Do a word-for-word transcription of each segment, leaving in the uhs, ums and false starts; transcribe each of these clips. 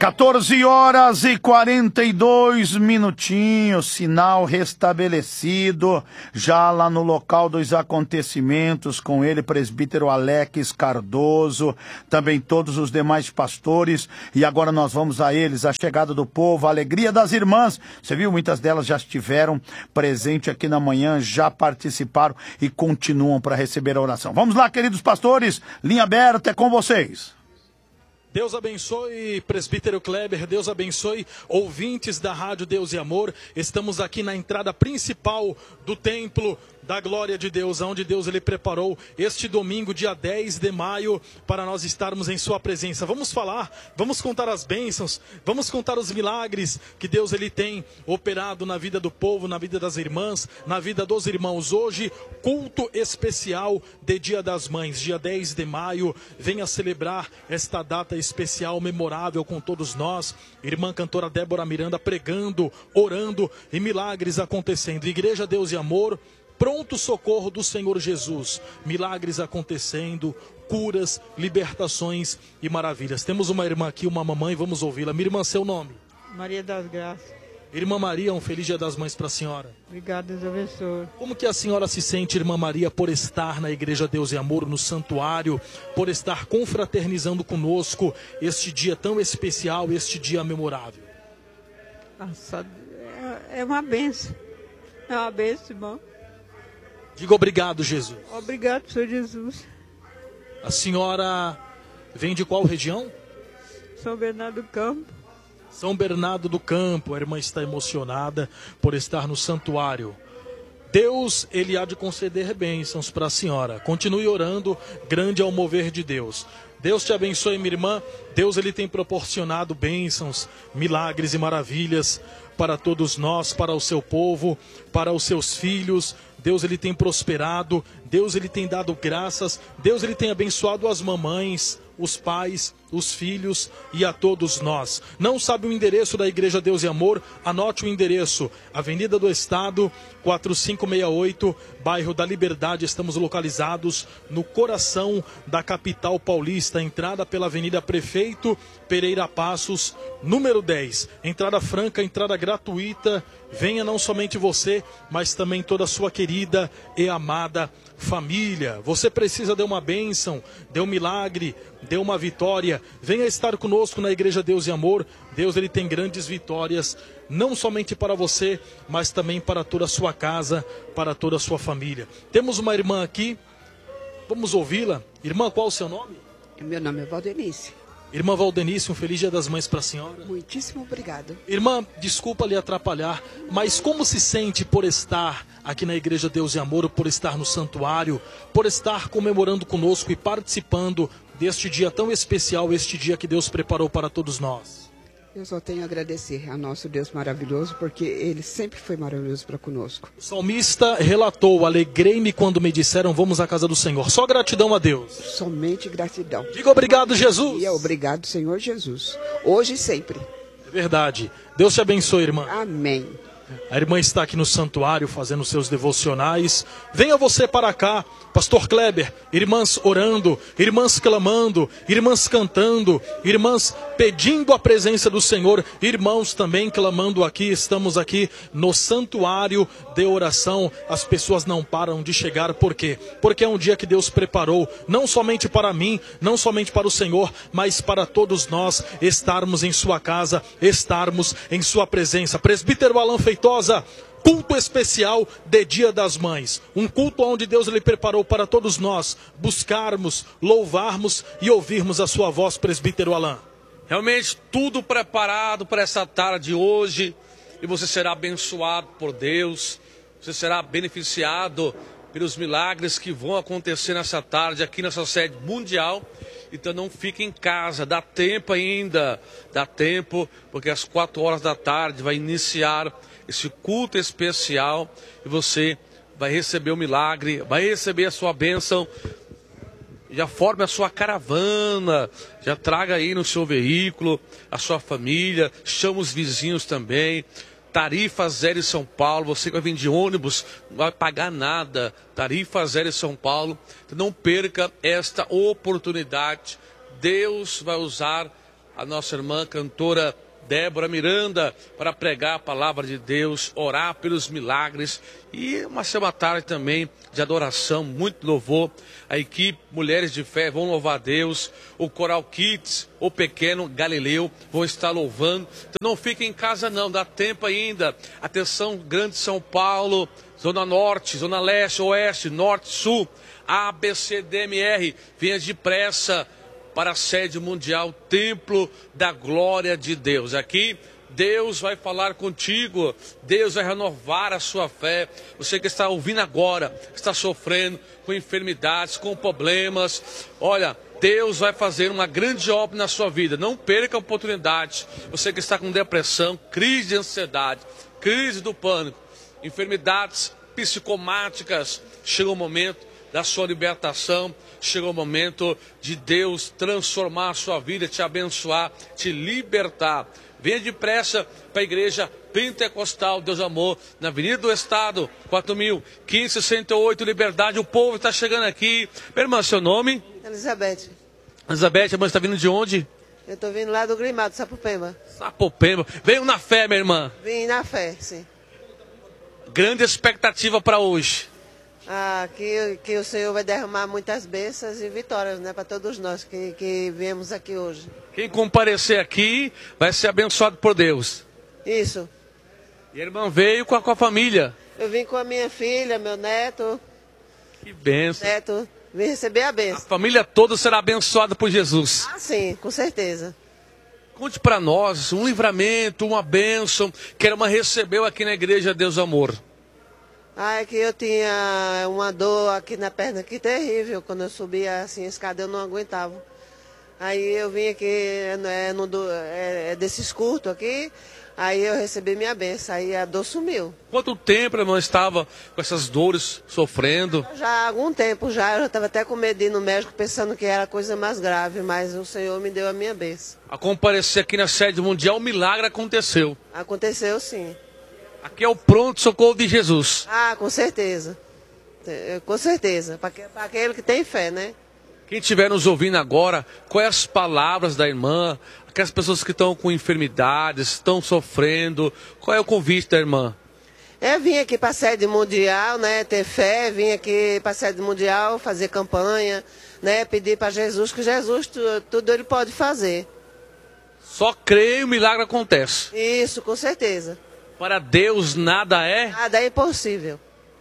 quatorze horas e quarenta e dois minutinhos, sinal restabelecido, já lá no local dos acontecimentos, com ele, presbítero Alex Cardoso, também todos os demais pastores, e agora nós vamos a eles, a chegada do povo, a alegria das irmãs. Você viu, muitas delas já estiveram presentes aqui na manhã, já participaram e continuam para receber a oração. Vamos lá, queridos pastores, linha aberta, é com vocês. Deus abençoe, presbítero Kleber, Deus abençoe, ouvintes da Rádio Deus e Amor. Estamos aqui na entrada principal do templo da glória de Deus, onde Deus ele preparou este domingo, dia dez de maio, para nós estarmos em sua presença. Vamos falar, vamos contar as bênçãos, vamos contar os milagres que Deus ele tem operado na vida do povo, na vida das irmãs, na vida dos irmãos. Hoje, culto especial de Dia das Mães, dia dez de maio, venha celebrar esta data especial, memorável com todos nós. Irmã cantora Débora Miranda pregando, orando e milagres acontecendo. Igreja Deus e Amor, pronto socorro do Senhor Jesus, milagres acontecendo, curas, libertações e maravilhas. Temos uma irmã aqui, uma mamãe, vamos ouvi-la. Minha irmã, seu nome? Maria das Graças. Irmã Maria, um feliz Dia das Mães para a senhora. Obrigada, Deus abençoe. Como que a senhora se sente, irmã Maria, por estar na Igreja Deus e Amor, no santuário, por estar confraternizando conosco este dia tão especial, este dia memorável? Nossa, é uma bênção. É uma bênção, irmão. Diga obrigado, Jesus. Obrigado, Senhor Jesus. A senhora vem de qual região? São Bernardo do Campo. São Bernardo do Campo. A irmã está emocionada por estar no santuário. Deus, ele há de conceder bênçãos para a senhora. Continue orando, grande é o mover de Deus. Deus te abençoe, minha irmã. Deus, ele tem proporcionado bênçãos, milagres e maravilhas para todos nós, para o seu povo, para os seus filhos. Deus, ele tem prosperado, Deus, ele tem dado graças, Deus, ele tem abençoado as mamães, os pais, os filhos e a todos nós. Não sabe o endereço da Igreja Deus e Amor? Anote o endereço, Avenida do Estado, quatro cinco seis oito, bairro da Liberdade. Estamos localizados no coração da capital paulista, entrada pela Avenida Prefeito Pereira Passos, número dez. Entrada franca, entrada gratuita. Venha não somente você, mas também toda a sua querida e amada família. Você precisa de uma bênção, de um milagre, de uma vitória. Venha estar conosco na Igreja Deus e Amor. Deus, ele tem grandes vitórias, não somente para você, mas também para toda a sua casa, para toda a sua família. Temos uma irmã aqui, vamos ouvi-la. Irmã, qual o seu nome? Meu nome é Valdenice. Irmã Valdenice, um feliz Dia das Mães para a senhora. Muitíssimo obrigado. Irmã, desculpa lhe atrapalhar, mas como se sente por estar aqui na Igreja Deus e Amor, por estar no santuário, por estar comemorando conosco e participando deste dia tão especial, este dia que Deus preparou para todos nós? Eu só tenho a agradecer ao nosso Deus maravilhoso, porque Ele sempre foi maravilhoso para conosco. O salmista relatou: alegrei-me quando me disseram, vamos à casa do Senhor. Só gratidão a Deus. Somente gratidão. Diga obrigado, Jesus. E obrigado, Senhor Jesus. Hoje e sempre. É verdade. Deus te abençoe, irmã. Amém. A irmã está aqui no santuário fazendo seus devocionais. Venha você para cá, pastor Kleber. Irmãs orando, irmãs clamando, irmãs cantando, irmãs pedindo a presença do Senhor, irmãos também clamando aqui. Estamos aqui no santuário de oração. As pessoas não param de chegar. Por quê? Porque é um dia que Deus preparou, não somente para mim, não somente para o Senhor, mas para todos nós estarmos em sua casa, estarmos em sua presença. Presbítero Alan Feitosa, culto especial de Dia das Mães. Um culto onde Deus lhe preparou para todos nós buscarmos, louvarmos e ouvirmos a sua voz, presbítero Alan. Realmente tudo preparado para essa tarde hoje, e você será abençoado por Deus, você será beneficiado pelos milagres que vão acontecer nessa tarde aqui nessa sede mundial. Então não fique em casa, dá tempo ainda, dá tempo, porque às quatro horas da tarde vai iniciar esse culto especial e você vai receber o milagre, vai receber a sua bênção. Já forme a sua caravana, já traga aí no seu veículo a sua família, chama os vizinhos também. Tarifa zero em São Paulo, você que vai vir de ônibus, não vai pagar nada. Tarifa zero em São Paulo. Então não perca esta oportunidade. Deus vai usar a nossa irmã cantora Débora Miranda para pregar a palavra de Deus, orar pelos milagres e uma ser uma tarde também de adoração, muito louvor. A equipe Mulheres de Fé vão louvar a Deus, o Coral Kids, o Pequeno Galileu vão estar louvando. Então não fiquem em casa não, dá tempo ainda. Atenção, Grande São Paulo, Zona Norte, Zona Leste, Oeste, Norte, Sul, A, B, C, D, M, R, venha depressa para a sede mundial, Templo da Glória de Deus. Aqui, Deus vai falar contigo, Deus vai renovar a sua fé. Você que está ouvindo agora, está sofrendo com enfermidades, com problemas, olha, Deus vai fazer uma grande obra na sua vida. Não perca a oportunidade. Você que está com depressão, crise de ansiedade, crise do pânico, enfermidades psicomáticas, chega o momento da sua libertação, chegou o momento de Deus transformar a sua vida, te abençoar, te libertar. Venha depressa para a igreja Pentecostal Deus Amor, na Avenida do Estado, quatro mil quinhentos e sessenta e oito, Liberdade. O povo está chegando aqui. Minha irmã, seu nome? Elizabeth. Elizabeth, a irmã está vindo de onde? Eu estou vindo lá do Grimado, Sapopemba. Sapopemba. Veio na fé, minha irmã? Vim na fé, sim. Grande expectativa para hoje. Ah, que, que o Senhor vai derramar muitas bênçãos e vitórias, né, para todos nós que, que viemos aqui hoje. Quem comparecer aqui vai ser abençoado por Deus. Isso. E a irmã veio com a, com a família. Eu vim com a minha filha, meu neto. Que bênção. Neto, vim receber a A bênção. família toda será abençoada por Jesus. Ah, sim, com certeza. Conte para nós um livramento, uma bênção que a irmã recebeu aqui na igreja Deus Amor. Ah, é que eu tinha uma dor aqui na perna aqui terrível. Quando eu subia assim a escada eu não aguentava. Aí eu vim aqui, é, no, é, é desses curtos aqui, aí eu recebi minha benção, aí a dor sumiu. Quanto tempo a irmã estava com essas dores, sofrendo? Já há algum tempo já, eu já estava até com medo de ir no médico pensando que era coisa mais grave, mas o Senhor me deu a minha benção. A comparecer aqui na sede mundial, um milagre aconteceu. Aconteceu sim. Aqui é o pronto-socorro de Jesus. Ah, com certeza. É, com certeza. Para aquele que tem fé, né? Quem estiver nos ouvindo agora, quais as palavras da irmã? Aquelas pessoas que estão com enfermidades, estão sofrendo, qual é o convite da irmã? Eu vim aqui para a sede mundial, né? Ter fé, vim aqui para a sede mundial fazer campanha, né? Pedir para Jesus, que Jesus tudo, tudo ele pode fazer. Só creio e o milagre acontece. Isso, com certeza. Para Deus nada é? Nada é impossível.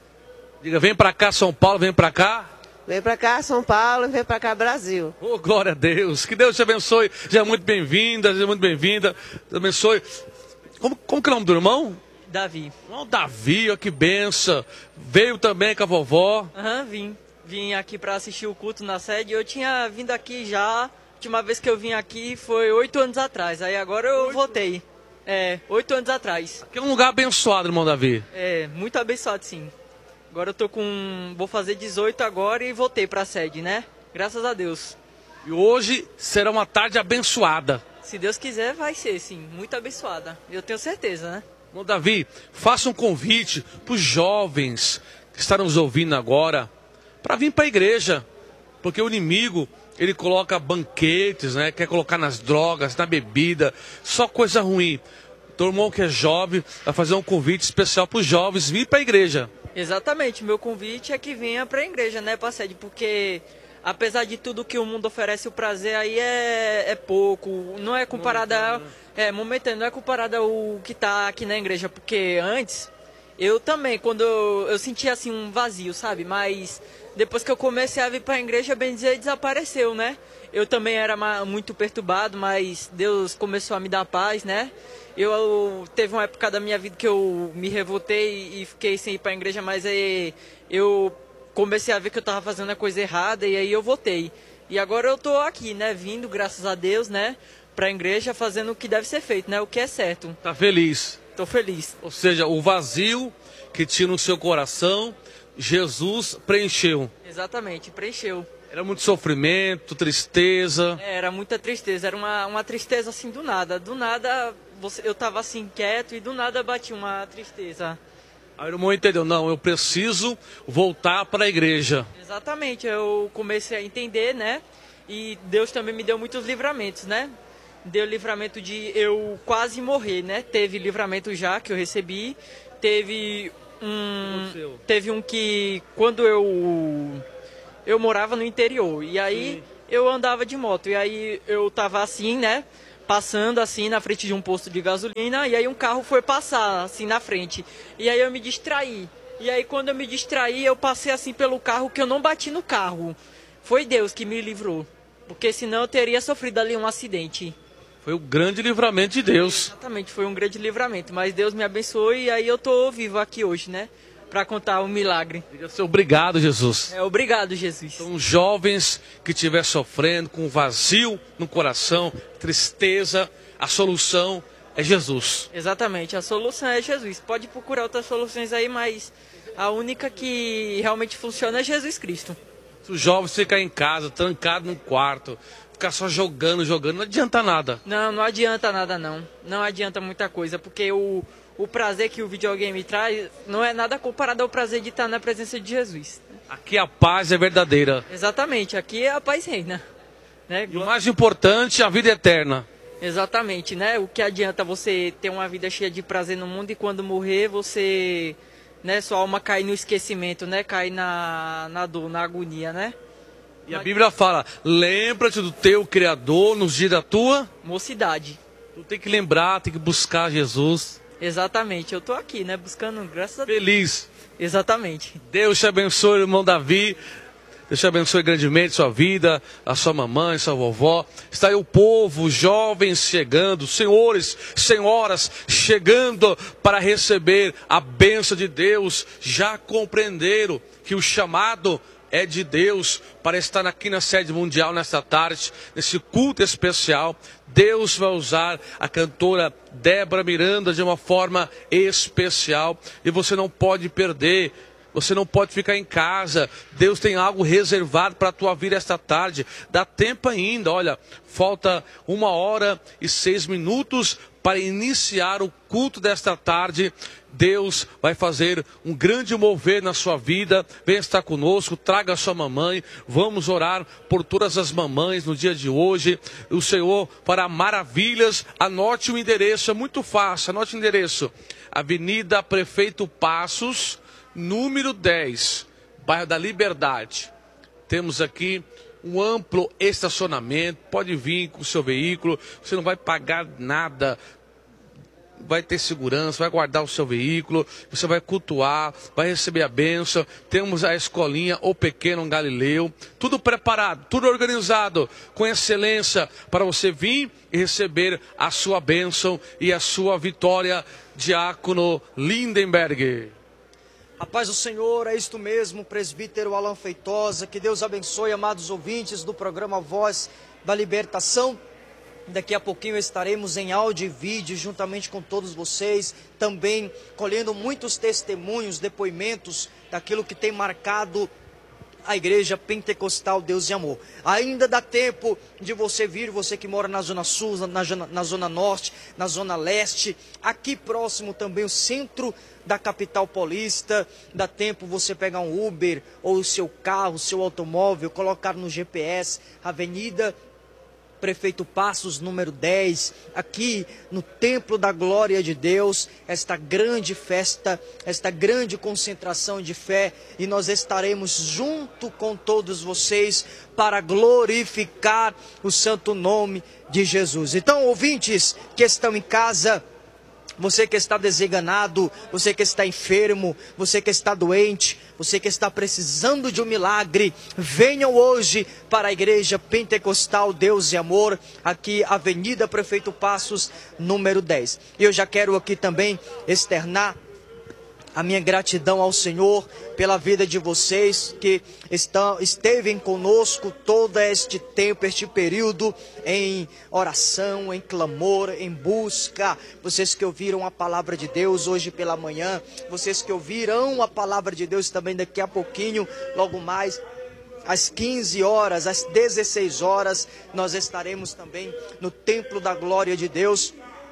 Diga, vem para cá São Paulo, vem para cá. Vem para cá São Paulo e vem para cá Brasil. Oh, glória a Deus. Que Deus te abençoe. Seja muito bem-vinda, seja muito bem-vinda. Deus abençoe. Como, como que é o nome do irmão? Davi. Irmão Davi, ó, que benção. Veio também com a vovó. Aham, uhum, vim. Vim aqui para assistir o culto na sede. Eu tinha vindo aqui já. A última vez que eu vim aqui foi oito anos atrás. Aí agora eu oito. voltei. É, oito anos atrás. Aqui é um lugar abençoado, irmão Davi. É, muito abençoado, sim. Agora eu tô com... vou fazer dezoito agora e voltei pra sede, né? Graças a Deus. E hoje será uma tarde abençoada. Se Deus quiser, vai ser, sim. Muito abençoada. Eu tenho certeza, né? Irmão Davi, faça um convite para os jovens que estão nos ouvindo agora para vir para a igreja. Porque o inimigo, ele coloca banquetes, né? Quer colocar nas drogas, na bebida, só coisa ruim. Então, o irmão que é jovem vai fazer um convite especial para os jovens vir para a igreja. Exatamente, meu convite é que venha para a igreja, né, para a sede, porque apesar de tudo que o mundo oferece, o prazer aí é, é pouco, não é comparado a, é momentâneo, não é comparado ao que está aqui na igreja, porque antes eu também, quando eu, eu sentia assim um vazio, sabe, mas depois que eu comecei a vir para a igreja, bem dizer, desapareceu, né? Eu também era muito perturbado, mas Deus começou a me dar paz, né? Eu, eu teve uma época da minha vida que eu me revoltei e fiquei sem ir para a igreja, mas aí eu comecei a ver que eu estava fazendo a coisa errada e aí eu voltei. E agora eu estou aqui, né, vindo, graças a Deus, né, para a igreja, fazendo o que deve ser feito, né, o que é certo. Tá feliz? Estou feliz. Ou seja, o vazio que tinha no seu coração, Jesus preencheu. Exatamente, preencheu. Era muito sofrimento, tristeza. É, era muita tristeza, era uma, uma tristeza assim do nada. Do nada você, eu estava assim quieto e do nada bati uma tristeza. Aí o irmão entendeu, não, eu preciso voltar para a igreja. Exatamente, eu comecei a entender, né? E Deus também me deu muitos livramentos, né? deu livramento de eu quase morrer, né? Teve livramento já que eu recebi, teve um, teve um que quando eu eu morava no interior e aí Sim. eu andava de moto e aí eu tava assim, né? Passando assim na frente de um posto de gasolina e aí um carro foi passar assim na frente e aí eu me distraí e aí quando eu me distraí eu passei assim pelo carro que eu não bati no carro. Foi Deus que me livrou, porque senão eu teria sofrido ali um acidente. Foi o grande livramento de Deus. Exatamente, foi um grande livramento, mas Deus me abençoou e aí eu tô vivo aqui hoje, né? Para contar o milagre. Diga-se obrigado, Jesus. É, obrigado, Jesus. São jovens que estiver sofrendo com vazio no coração, tristeza, a solução é Jesus. Exatamente, a solução é Jesus. Pode procurar outras soluções aí, mas a única que realmente funciona é Jesus Cristo. Se os jovens ficarem em casa, trancados num quarto, ficar só jogando, jogando, não adianta nada. Não, não adianta nada não. Não adianta muita coisa, porque o, o prazer que o videogame traz não é nada comparado ao prazer de estar na presença de Jesus. Aqui a paz é verdadeira. Exatamente, aqui a paz reina. Né? E o mais importante, a vida eterna. Exatamente, né? O que adianta você ter uma vida cheia de prazer no mundo e quando morrer você... né, sua alma cai no esquecimento, né, cai na, na dor, na agonia, né? E a Bíblia fala, lembra-te do teu Criador nos dias da tua mocidade. Tu tem que lembrar, tem que buscar Jesus. Exatamente, eu tô aqui, né, buscando, graças a Deus. Feliz. Exatamente. Deus te abençoe, irmão Davi. Deus te abençoe grandemente sua vida, a sua mamãe, sua vovó. Está aí o povo, os jovens chegando, senhores, senhoras, chegando para receber a bênção de Deus. Já compreenderam que o chamado é de Deus para estar aqui na sede mundial nesta tarde, nesse culto especial. Deus vai usar a cantora Débora Miranda de uma forma especial e você não pode perder. Você não pode ficar em casa. Deus tem algo reservado para a tua vida esta tarde. Dá tempo ainda. Olha, falta uma hora e seis minutos para iniciar o culto desta tarde. Deus vai fazer um grande mover na sua vida. Venha estar conosco, traga a sua mamãe. Vamos orar por todas as mamães no dia de hoje. O Senhor fará maravilhas. Anote o endereço, é muito fácil. Anote o endereço. Avenida Prefeito Passos, número dez, bairro da Liberdade. Temos aqui um amplo estacionamento, pode vir com o seu veículo, você não vai pagar nada, vai ter segurança, vai guardar o seu veículo, você vai cultuar, vai receber a bênção. Temos a escolinha O Pequeno Galileu, tudo preparado, tudo organizado, com excelência, para você vir e receber a sua bênção e a sua vitória, Diácono Lindenberg. A paz do Senhor, é isto mesmo, presbítero Alan Feitosa, que Deus abençoe, amados ouvintes do programa Voz da Libertação. Daqui a pouquinho estaremos em áudio e vídeo juntamente com todos vocês, também colhendo muitos testemunhos, depoimentos daquilo que tem marcado a Igreja Pentecostal Deus e Amor. Ainda dá tempo de você vir, você que mora na Zona Sul, na, na Zona Norte, na Zona Leste, aqui próximo também o centro da capital paulista. Dá tempo você pegar um Uber ou o seu carro, o seu automóvel, colocar no G P S, Avenida Prefeito Passos, número dez, aqui no Templo da Glória de Deus, esta grande festa, esta grande concentração de fé, e nós estaremos junto com todos vocês para glorificar o santo nome de Jesus. Então, ouvintes que estão em casa, você que está desenganado, você que está enfermo, você que está doente, você que está precisando de um milagre, venham hoje para a Igreja Pentecostal Deus e Amor, aqui Avenida Prefeito Passos, número dez. E eu já quero aqui também externar a minha gratidão ao Senhor pela vida de vocês que estão, esteve conosco todo este tempo, este período em oração, em clamor, em busca. Vocês que ouviram a palavra de Deus hoje pela manhã, vocês que ouvirão a palavra de Deus também daqui a pouquinho, logo mais às quinze horas, às dezesseis horas, nós estaremos também no Templo da Glória de Deus,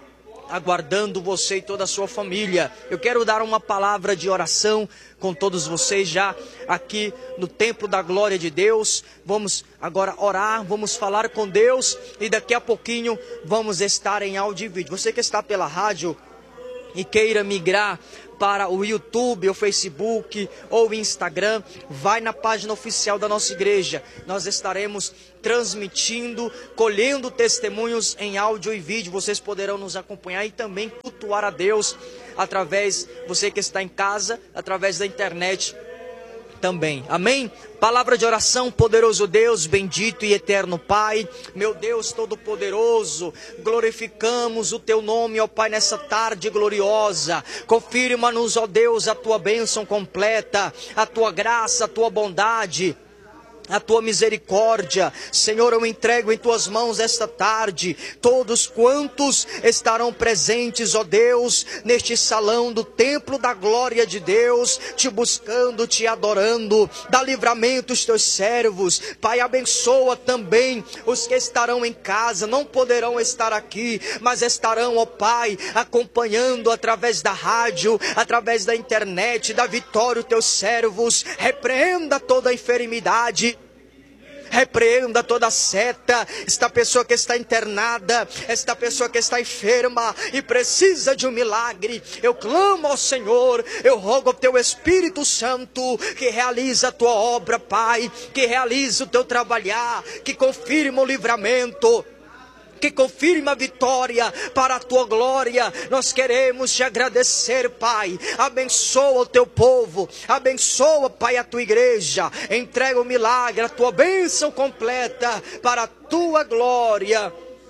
aguardando você e toda a sua família. Eu quero dar uma palavra de oração com todos vocês já aqui no templo da glória de Deus. Vamos agora orar, vamos falar com Deus e daqui a pouquinho vamos estar em áudio e vídeo. Você que está pela rádio e queira migrar para o YouTube, o Facebook ou o Instagram, vai na página oficial da nossa igreja. Nós estaremos transmitindo, colhendo testemunhos em áudio e vídeo. Vocês poderão nos acompanhar e também cultuar a Deus através, você que está em casa, através da internet também. Amém? Palavra de oração. Poderoso Deus, bendito e eterno Pai, meu Deus todo-poderoso, glorificamos o Teu nome, ó Pai, nessa tarde gloriosa. Confirma-nos, ó Deus, a Tua bênção completa, a Tua graça, a Tua bondade, a Tua misericórdia. Senhor, eu entrego em Tuas mãos esta tarde todos quantos estarão presentes, ó Deus, neste salão do templo da glória de Deus, te buscando, te adorando. Dá livramento aos Teus servos, Pai. Abençoa também os que estarão em casa, não poderão estar aqui, mas estarão, ó Pai, acompanhando através da rádio, através da internet. Da vitória os Teus servos. Repreenda toda a enfermidade, repreenda toda seta. Esta pessoa que está internada, esta pessoa que está enferma e precisa de um milagre, eu clamo ao Senhor, eu rogo ao Teu Espírito Santo que realiza a Tua obra, Pai, que realiza o Teu trabalhar, que confirma o livramento, que confirma a vitória para a Tua glória. Nós queremos te agradecer, Pai. Abençoa o Teu povo, abençoa, Pai, a Tua igreja. Entrega o milagre, a Tua bênção completa para a Tua glória,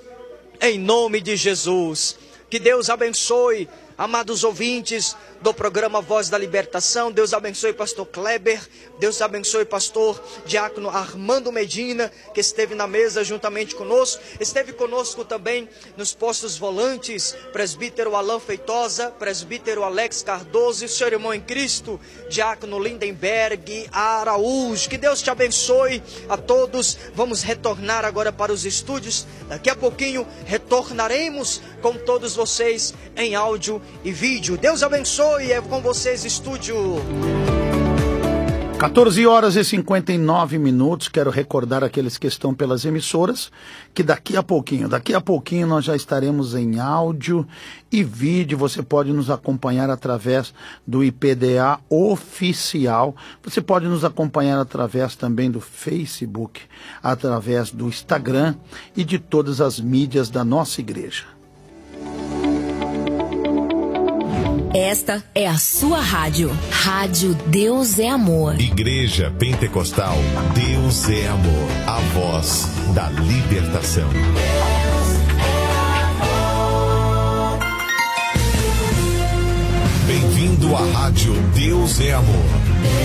em nome de Jesus. Que Deus abençoe, amados ouvintes do programa Voz da Libertação. Deus abençoe pastor Kleber, Deus abençoe pastor diácono Armando Medina, que esteve na mesa juntamente conosco. Esteve conosco também nos postos volantes, presbítero Alain Feitosa, presbítero Alex Cardoso e o seu irmão em Cristo, diácono Lindenberg Araújo. Que Deus te abençoe a todos. Vamos retornar agora para os estúdios. Daqui a pouquinho retornaremos com todos vocês em áudio e vídeo. Deus abençoe. É com vocês, estúdio. quatorze horas e cinquenta e nove minutos. Quero recordar aqueles que estão pelas emissoras que daqui a pouquinho, daqui a pouquinho nós já estaremos em áudio e vídeo. Você pode nos acompanhar através do I P D A oficial. Você pode nos acompanhar através também do Facebook, através do Instagram e de todas as mídias da nossa igreja. Esta é a sua rádio. Rádio Deus é Amor. Igreja Pentecostal Deus é Amor. A voz da libertação. Bem-vindo à Rádio Deus é Amor.